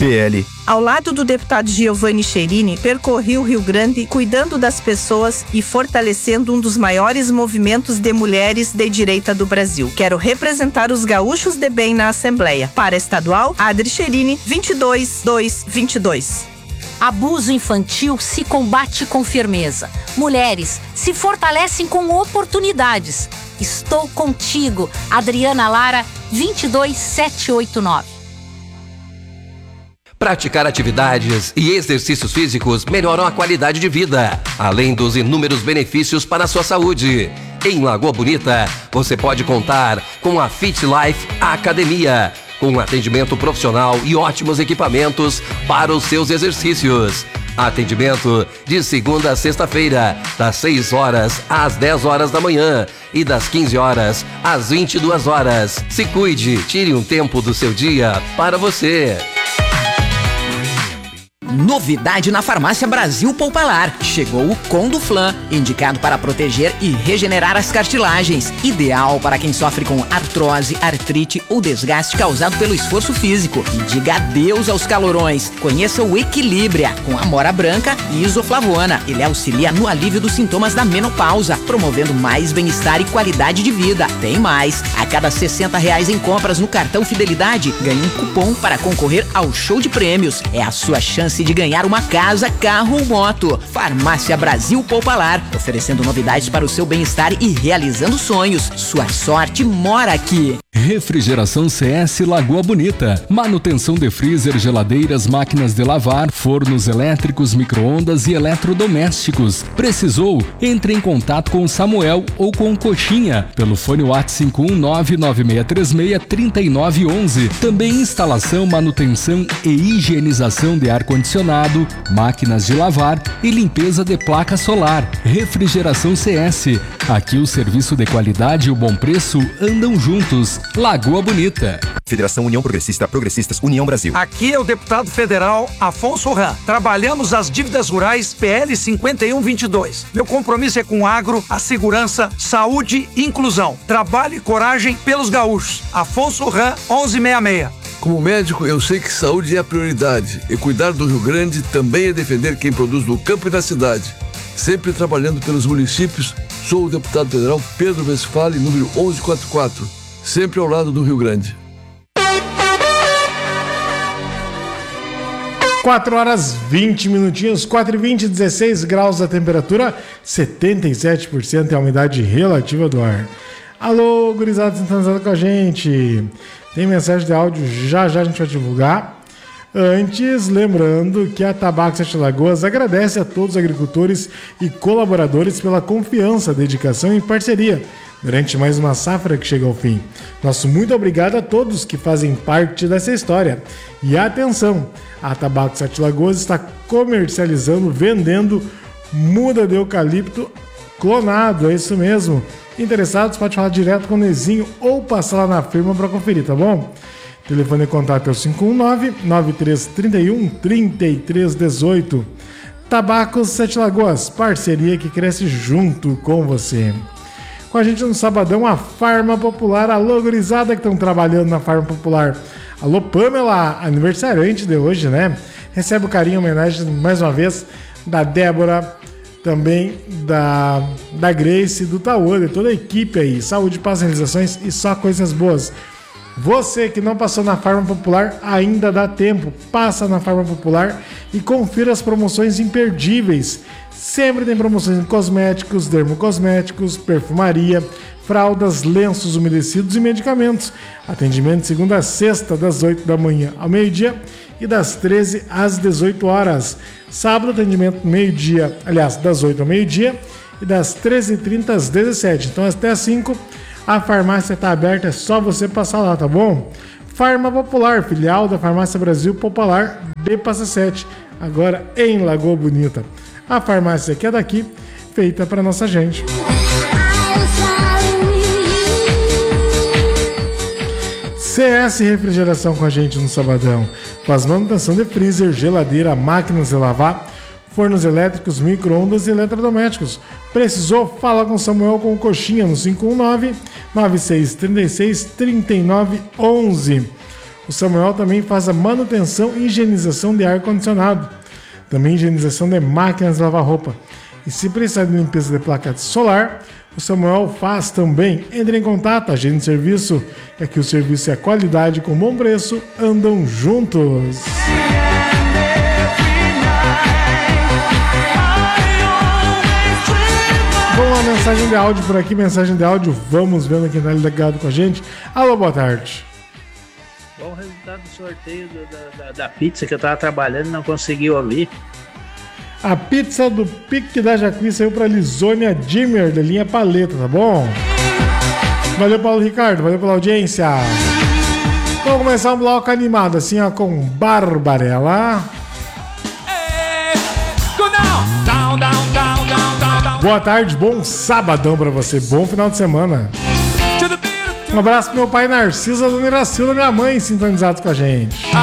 PL. Ao lado do deputado Giovanni Cherini, percorri o Rio Grande cuidando das pessoas e fortalecendo um dos maiores movimentos de mulheres de direita do Brasil. Quero representar os gaúchos de bem na Assembleia. Para estadual, Adri Cherini, 22-222. Abuso infantil se combate com firmeza. Mulheres se fortalecem com oportunidades. Estou contigo, Adriana Lara, 22789. Praticar atividades e exercícios físicos melhoram a qualidade de vida, além dos inúmeros benefícios para a sua saúde. Em Lagoa Bonita, você pode contar com a Fit Life Academia, com atendimento profissional e ótimos equipamentos para os seus exercícios. Atendimento de segunda a sexta-feira, das 6 horas às 10 horas da manhã e das 15 horas às 22 horas. Se cuide, tire um tempo do seu dia para você. Novidade na Farmácia Brasil Poupalar. Chegou o Conduflan, indicado para proteger e regenerar as cartilagens. Ideal para quem sofre com artrose, artrite ou desgaste causado pelo esforço físico. E diga adeus aos calorões. Conheça o Equilíbria, com amora branca e isoflavona. Ele auxilia no alívio dos sintomas da menopausa, promovendo mais bem-estar e qualidade de vida. Tem mais. A cada R$60 em compras no cartão Fidelidade, ganhe um cupom para concorrer ao show de prêmios. É a sua chance de ganhar uma casa, carro ou moto. Farmácia Brasil Poupalar, oferecendo novidades para o seu bem-estar e realizando sonhos. Sua sorte mora aqui. Refrigeração CS Lagoa Bonita. Manutenção de freezer, geladeiras, máquinas de lavar, fornos elétricos, micro-ondas e eletrodomésticos. Precisou? Entre em contato com o Samuel ou com o Coxinha pelo fone WhatsApp 51996363911. Também instalação, manutenção e higienização de ar-condicionado, máquinas de lavar e limpeza de placa solar. Refrigeração CS. Aqui o serviço de qualidade e o bom preço andam juntos. Lagoa Bonita. Federação União Progressista, Progressistas, União Brasil. Aqui é o deputado federal Afonso Ram. Trabalhamos as dívidas rurais PL 5122. Meu compromisso é com o agro, a segurança, saúde e inclusão. Trabalho e coragem pelos gaúchos. Afonso Ram, 1166. Como médico, eu sei que saúde é a prioridade e cuidar do Rio Grande também é defender quem produz no campo e na cidade. Sempre trabalhando pelos municípios, sou o deputado federal Pedro Westphalen, número 1144, sempre ao lado do Rio Grande. 4 horas 20 minutinhos, 4h20, 16 graus a temperatura, 77% é a umidade relativa do ar. Alô, gurizada sintonizada com a gente. Tem mensagem de áudio, já a gente vai divulgar. Antes, lembrando que a Tabaco Sete Lagoas agradece a todos os agricultores e colaboradores pela confiança, dedicação e parceria durante mais uma safra que chega ao fim. Nosso muito obrigado a todos que fazem parte dessa história. E atenção, a Tabaco Sete Lagoas está comercializando, vendendo muda de eucalipto clonado, é isso mesmo. Interessados, pode falar direto com o Nezinho ou passar lá na firma para conferir, tá bom? Telefone de contato é o 519-9331-3318. Tabacos Sete Lagoas, parceria que cresce junto com você. Com a gente no sabadão, a Farma Popular. Alô, gurizada que estão trabalhando na Farma Popular. Alô, Pamela, aniversariante de hoje, né? Recebe o carinho, homenagem mais uma vez da Débora, também da Grace, do Taô, de toda a equipe aí. Saúde, paz, realizações e só coisas boas. Você que não passou na Farma Popular, ainda dá tempo. Passa na Farma Popular e confira as promoções imperdíveis. Sempre tem promoções em cosméticos, dermocosméticos, perfumaria, fraldas, lenços umedecidos e medicamentos. Atendimento de segunda a sexta, das 8 da manhã ao meio-dia e das 13 às 18 horas. Sábado, atendimento meio-dia, aliás, das 8 ao meio-dia e das 13h30 às 17h. Então, até às 5h. A farmácia está aberta, é só você passar lá, tá bom? Farma Popular, filial da Farmácia Brasil Popular de Passa Sete, agora em Lagoa Bonita. A farmácia que é daqui, feita para nossa gente. CS Refrigeração com a gente no sabadão. Faz manutenção de freezer, geladeira, máquinas de lavar, fornos elétricos, micro-ondas e eletrodomésticos. Precisou? Fala com Samuel com o Coxinha no 519-9636-3911. O Samuel também faz a manutenção e higienização de ar-condicionado. Também higienização de máquinas de lavar roupa. E se precisar de limpeza de placa solar, o Samuel faz também. Entre em contato, agende de serviço. É que o serviço e a qualidade com bom preço andam juntos. Vamos lá, mensagem de áudio por aqui, mensagem de áudio. Vamos vendo quem tá ligado com a gente. Alô, boa tarde. Bom resultado do sorteio da pizza que eu tava trabalhando e não consegui ouvir. A pizza do Pique da Jacuí saiu pra Lisônia Dimmer, da linha Paleta, tá bom? Valeu, Paulo Ricardo, valeu pela audiência. Vamos começar um bloco animado, assim, ó, com Barbarella. Boa tarde, bom sabadão pra você, bom final de semana. Um abraço pro meu pai Narciso, a dona Iracilda, minha mãe, sintonizados com a gente.